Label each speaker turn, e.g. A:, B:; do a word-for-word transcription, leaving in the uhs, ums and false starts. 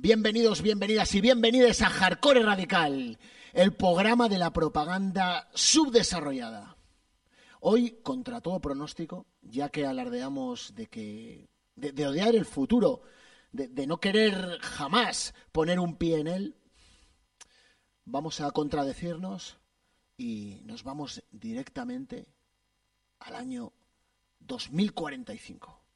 A: Bienvenidos, bienvenidas y bienvenidas a Hardcore Radical, el programa de la propaganda subdesarrollada. Hoy, contra todo pronóstico, ya que alardeamos de que de, de odiar el futuro, de, de no querer jamás poner un pie en él, vamos a contradecirnos y nos vamos directamente al año dos mil cuarenta y cinco.